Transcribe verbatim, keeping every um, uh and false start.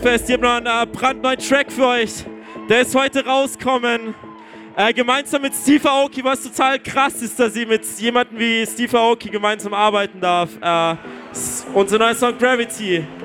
Fest. Ich habe noch einen äh, brandneuen Track für euch. Der ist heute rausgekommen. Äh, gemeinsam mit Steve Aoki, was total krass ist, dass ich mit jemandem wie Steve Aoki gemeinsam arbeiten darf. Äh, unser neuer Song Gravity.